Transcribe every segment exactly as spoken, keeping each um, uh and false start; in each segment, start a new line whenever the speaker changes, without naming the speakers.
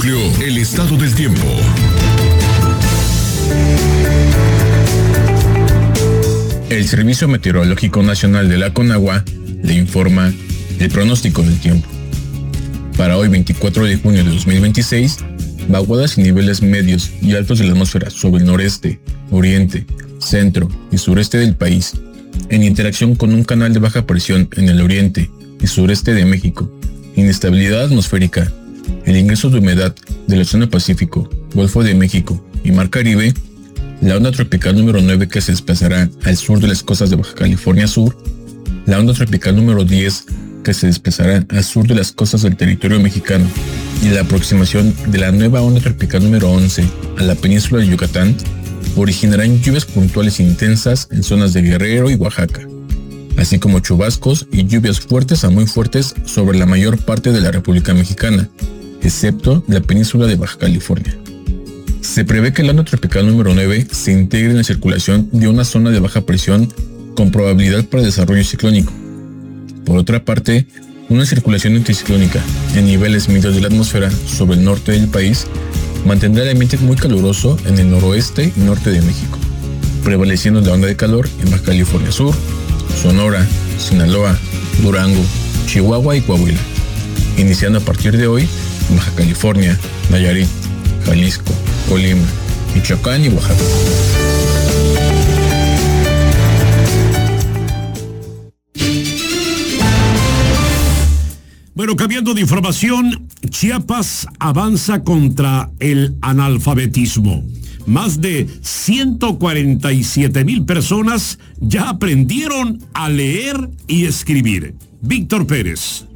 Notinúcleo, el estado del tiempo. El Servicio Meteorológico Nacional de la Conagua le informa el pronóstico del tiempo. Para hoy, veinticuatro de junio de dos mil veintiséis, vaguadas y niveles medios y altos de la atmósfera sobre el noreste, oriente, centro y sureste del país, en interacción con un canal de baja presión en el oriente y sureste de México, inestabilidad atmosférica, el ingreso de humedad del Océano Pacífico, Golfo de México y Mar Caribe, la onda tropical número nueve que se desplazará al sur de las costas de Baja California Sur, la onda tropical número diez que se desplazará al sur de las costas del territorio mexicano y la aproximación de la nueva onda tropical número once a la península de Yucatán originarán lluvias puntuales intensas en zonas de Guerrero y Oaxaca, así como chubascos y lluvias fuertes a muy fuertes sobre la mayor parte de la República Mexicana, excepto la península de Baja California. Se prevé que la onda tropical número nueve se integre en la circulación de una zona de baja presión con probabilidad para desarrollo ciclónico. Por otra parte, una circulación anticiclónica en niveles medios de la atmósfera sobre el norte del país mantendrá el ambiente muy caluroso en el noroeste y norte de México, prevaleciendo la onda de calor en Baja California Sur, Sonora, Sinaloa, Durango, Chihuahua y Coahuila, iniciando a partir de hoy en Baja California, Nayarit, Jalisco, Colima, Michoacán y Oaxaca.
Bueno, cambiando de información, Chiapas avanza contra el analfabetismo. Más de ciento cuarenta y siete mil personas ya aprendieron a leer y escribir. Víctor Pérez.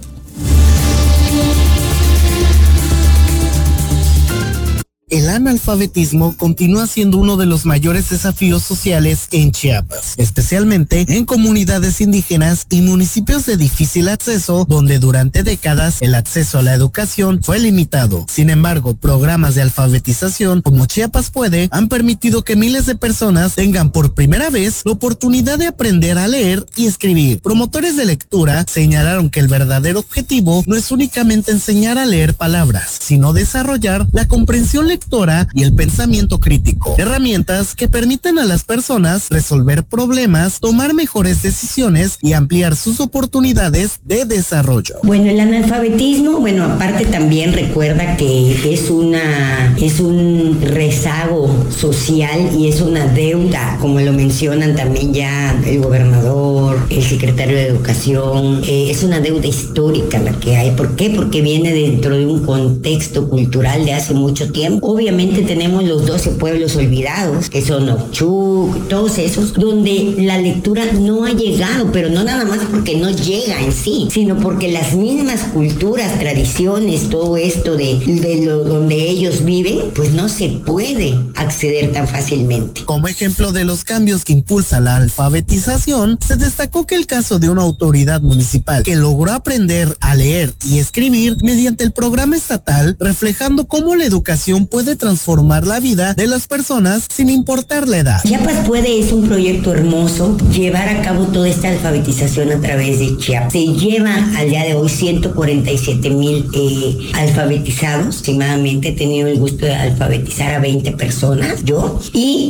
El analfabetismo continúa siendo uno de los mayores desafíos sociales en Chiapas, especialmente en comunidades indígenas y municipios de difícil acceso, donde durante décadas el acceso a la educación fue limitado. Sin embargo, programas de alfabetización como Chiapas Puede han permitido que miles de personas tengan por primera vez la oportunidad de aprender a leer y escribir. Promotores de lectura señalaron que el verdadero objetivo no es únicamente enseñar a leer palabras, sino desarrollar la comprensión lectora y el pensamiento crítico, herramientas que permiten a las personas resolver problemas, tomar mejores decisiones y ampliar sus oportunidades de desarrollo.
Bueno, el analfabetismo, bueno, aparte también recuerda que es una es un rezago social y es una deuda, como lo mencionan también ya el gobernador, el secretario de Educación, eh, es una deuda histórica la que hay. ¿Por qué? Porque viene dentro de un contexto cultural de hace mucho tiempo. Obviamente tenemos los doce pueblos olvidados, que son Ochuc, todos esos, donde la lectura no ha llegado, pero no nada más porque no llega en sí, sino porque las mismas culturas, tradiciones, todo esto de, de lo, donde ellos viven, pues no se puede acceder tan fácilmente.
Como ejemplo de los cambios que impulsa la alfabetización, se destacó que el caso de una autoridad municipal que logró aprender a leer y escribir mediante el programa estatal, reflejando cómo la educación puede transformar la vida de las personas sin importar la edad.
Chiapas Puede es un proyecto hermoso, llevar a cabo toda esta alfabetización a través de Chiapas. Se lleva al día de hoy ciento cuarenta y siete mil eh, alfabetizados, aproximadamente. He tenido el gusto de alfabetizar a veinte personas, yo, y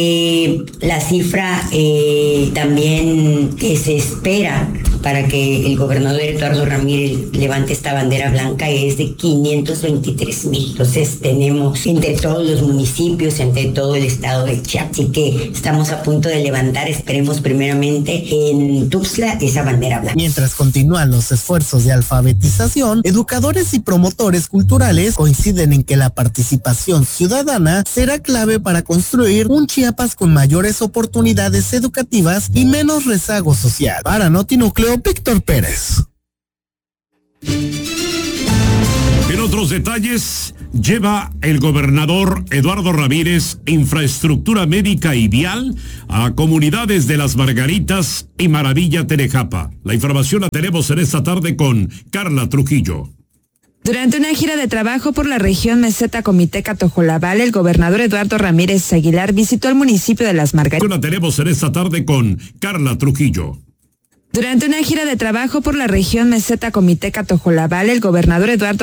eh, la cifra eh, también que se espera para que el gobernador Eduardo Ramírez levante esta bandera blanca es de quinientos veintitrés mil. Entonces tenemos entre todos los municipios, entre todo el estado de Chiapas. Así que estamos a punto de levantar, esperemos primeramente en Tuxtla, esa bandera blanca.
Mientras continúan los esfuerzos de alfabetización, educadores y promotores culturales coinciden en que la participación ciudadana será clave para construir un Chiapas con mayores oportunidades educativas y menos rezago social. Para Notinúcleo, Víctor Pérez.
En otros detalles, lleva el gobernador Eduardo Ramírez infraestructura médica y vial a comunidades de Las Margaritas y Maravilla Tenejapa. La información la tenemos en esta tarde con Carla Trujillo.
Durante una gira de trabajo por la región Meseta Comiteca Tojolabal, el gobernador Eduardo Ramírez Aguilar visitó el municipio de Las Margaritas.
La tenemos en esta tarde con Carla Trujillo.
Durante una gira de trabajo por la región Meseta Comiteca Tojolabal, el gobernador Eduardo